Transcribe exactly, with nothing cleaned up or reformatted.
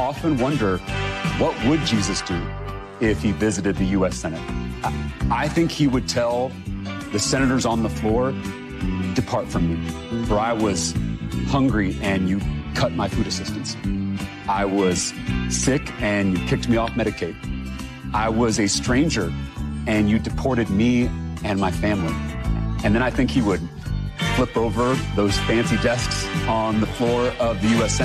often wonder, what would Jesus do if he visited the U S Senate? I think he would tell the senators on the floor, depart from me, for I was hungry and you cut my food assistance. I was sick and you kicked me off Medicaid. I was a stranger and you deported me and my family. And then I think he would flip over those fancy desks on the floor of the U S Senate